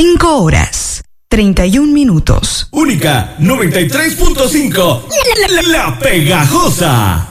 5 horas, 31 minutos. Única 93.5. La Pegajosa.